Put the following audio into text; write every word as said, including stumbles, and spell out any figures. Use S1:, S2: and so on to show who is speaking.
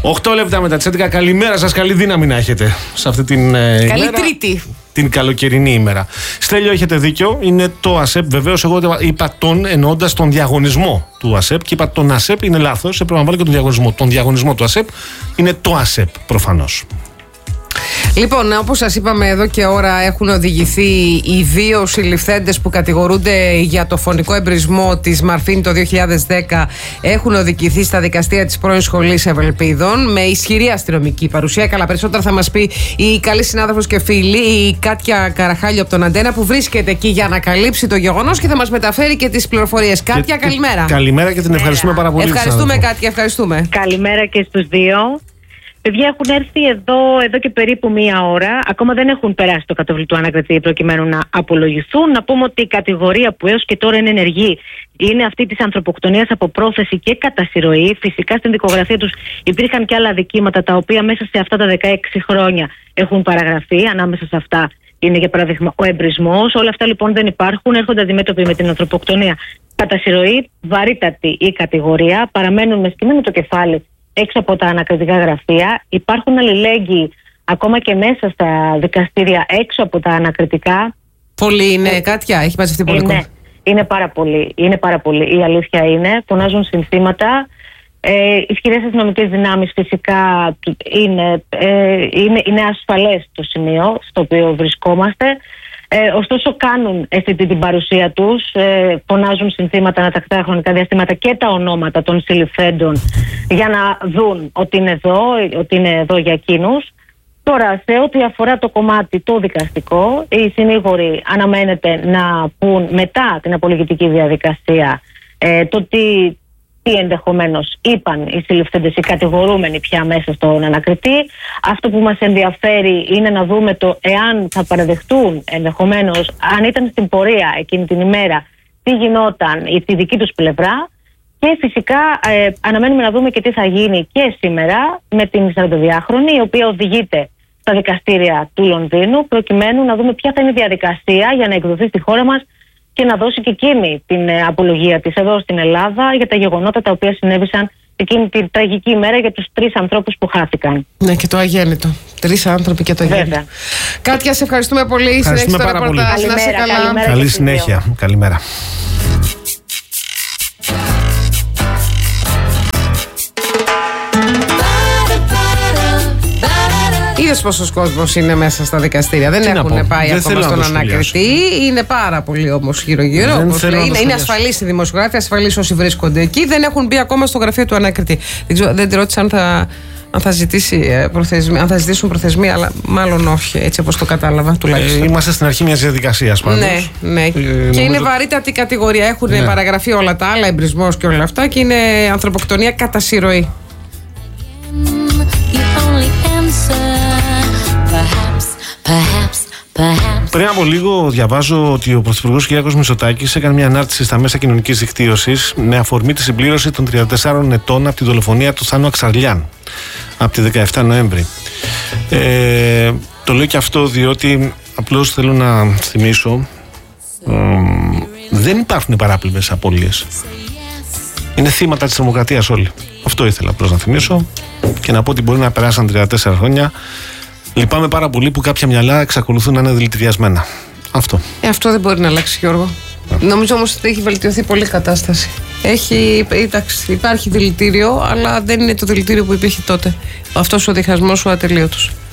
S1: οκτώ λεπτά μετά τις έντεκα. Καλημέρα σας, καλή δύναμη να έχετε σε αυτή την ε,
S2: καλή
S1: ημέρα,
S2: Τρίτη.
S1: Την καλοκαιρινή ημέρα. Στέλιο, έχετε δίκιο, είναι το ΑΣΕΠ. Βεβαίως, εγώ είπα τον εννοώντας τον διαγωνισμό του ΑΣΕΠ και είπα τον ΑΣΕΠ είναι λάθος. Έπρεπε να βάλω και τον διαγωνισμό. Τον διαγωνισμό του ΑΣΕΠ είναι το ΑΣΕΠ προφανώς.
S2: Λοιπόν, όπως σας είπαμε εδώ και ώρα, έχουν οδηγηθεί οι δύο συλληφθέντες που κατηγορούνται για το φωνικό εμπρισμό της Μαρφίνη το δύο χιλιάδες δέκα. Έχουν οδηγηθεί στα δικαστήρια της πρώην Σχολής Ευελπίδων με ισχυρή αστυνομική παρουσία. Καλά, περισσότερα θα μας πει η καλή συνάδελφος και φίλη, η Κάτια Καραχάλιο από τον Αντένα, που βρίσκεται εκεί για να καλύψει το γεγονός και θα μας μεταφέρει και τις πληροφορίες. Κάτια, και, καλημέρα.
S1: Καλημέρα και την ευχαριστούμε πάρα πολύ.
S2: Ευχαριστούμε, Κάτια, ευχαριστούμε.
S3: Καλημέρα και στους δύο. Παιδιά, έχουν έρθει εδώ, εδώ και περίπου μία ώρα. Ακόμα δεν έχουν περάσει το κατόφλι του ανακριτή προκειμένου να απολογηθούν. Να πούμε ότι η κατηγορία που έως και τώρα είναι ενεργή είναι αυτή της ανθρωποκτονίας από πρόθεση και κατά συρροή. Φυσικά στην δικογραφία τους υπήρχαν και άλλα δικήματα τα οποία μέσα σε αυτά τα δεκαέξι χρόνια έχουν παραγραφεί. Ανάμεσα σε αυτά είναι για παράδειγμα ο εμπρισμός. Όλα αυτά λοιπόν δεν υπάρχουν. Έρχονται αντιμέτωποι με την ανθρωποκτονία κατά συρροή. Βαρύτατη η κατηγορία. Παραμένουν με σκυμμένο το κεφάλι έξω από τα ανακριτικά γραφεία. Υπάρχουν αλληλέγγυοι ακόμα και μέσα στα δικαστήρια έξω από τα ανακριτικά.
S2: Πολύ είναι, ε, Κάτια, έχει μαζευτεί πολύ κόσμο.
S3: Είναι, είναι πάρα πολύ, είναι πάρα πολύ. Η αλήθεια είναι, φωνάζουν συνθήματα. Ε, ισχυρές αστυνομικές δυνάμεις φυσικά είναι, ε, είναι, είναι ασφαλές το σημείο στο οποίο βρισκόμαστε. Ε, ωστόσο κάνουν αισθητή την παρουσία τους, ε, φωνάζουν συνθήματα ανατακτά χρονικά διαστήματα και τα ονόματα των συλληφθέντων για να δουν ότι είναι εδώ, ότι είναι εδώ για εκείνους. Τώρα, σε ό,τι αφορά το κομμάτι το δικαστικό, οι συνήγοροι αναμένεται να πούν μετά την απολογητική διαδικασία ε, το τι, τι ενδεχομένως είπαν οι συλληφθέντες, οι κατηγορούμενοι πια μέσα στον ανακριτή. Αυτό που μας ενδιαφέρει είναι να δούμε το εάν θα παραδεχτούν ενδεχομένως, αν ήταν στην πορεία εκείνη την ημέρα, τι γινόταν η τη δική τους πλευρά. Και φυσικά ε, αναμένουμε να δούμε και τι θα γίνει και σήμερα με την σαρανταδυάχρονη, η οποία οδηγείται στα δικαστήρια του Λονδίνου, προκειμένου να δούμε ποια θα είναι η διαδικασία για να εκδοθεί στη χώρα μας και να δώσει και εκείνη την ε, απολογία της εδώ στην Ελλάδα για τα γεγονότα τα οποία συνέβησαν εκείνη την τραγική ημέρα για τους τρεις ανθρώπους που χάθηκαν.
S2: Ναι, και το αγέννητο. Τρεις άνθρωποι και το αγέννητο. Κάτια, σε ευχαριστούμε πολύ.
S1: Ευχαριστούμε πάρα πολύ.
S3: Καλημέρα,
S2: καλά.
S3: καλημέρα.
S1: Καλή συνέχεια. Καλημέρα.
S2: Είδες πόσος κόσμος είναι μέσα στα δικαστήρια. Δεν έχουν πάει
S1: δεν
S2: ακόμα στον ανακριτή. Είναι πάρα πολύ όμως γύρω-γύρω. Είναι, είναι ασφαλείς οι δημοσιογράφοι, ασφαλείς όσοι βρίσκονται εκεί. Δεν έχουν μπει ακόμα στο γραφείο του ανακριτή. Δεν, ξέρω, δεν τη ρώτησα αν θα, αν θα, ζητήσει προθεσμία, αν θα ζητήσουν προθεσμία, αλλά μάλλον όχι, έτσι όπως το κατάλαβα τουλάχιστον.
S1: Ε, είμαστε στην αρχή μιας διαδικασίας πάντως.
S2: Ναι, ναι. Ε, και
S1: νομίζω...
S2: είναι βαρύτατη κατηγορία. Έχουν ναι. παραγραφεί όλα τα άλλα, εμπρισμός και όλα αυτά, και είναι ανθρωποκτονία κατά συρροή.
S1: Πριν από λίγο διαβάζω ότι ο Πρωθυπουργός Κυριάκος Μητσοτάκης έκανε μια ανάρτηση στα μέσα κοινωνικής δικτύωσης με αφορμή τη συμπλήρωση των τριάντα τεσσάρων ετών από τη δολοφονία του Θάνου Αξαρλιάν από τη δεκαεφτά Νοέμβρη. Ε, το λέω και αυτό διότι απλώς θέλω να θυμίσω ε, δεν υπάρχουν παράπλευρες απώλειες. Είναι θύματα της τρομοκρατίας όλοι. Αυτό ήθελα απλώς να θυμίσω και να πω ότι μπορεί να περάσαν τριάντα τέσσερα χρόνια. Λυπάμαι πάρα πολύ που κάποια μυαλά εξακολουθούν να είναι δηλητηριασμένα. Αυτό. Ε,
S2: αυτό δεν μπορεί να αλλάξει, Γιώργο. Ε. Νομίζω όμως ότι έχει βελτιωθεί πολύ η κατάσταση. Έχει, εντάξει, υπάρχει δηλητήριο, αλλά δεν είναι το δηλητήριο που υπήρχε τότε. Αυτός ο διχασμός ο ατελείωτος.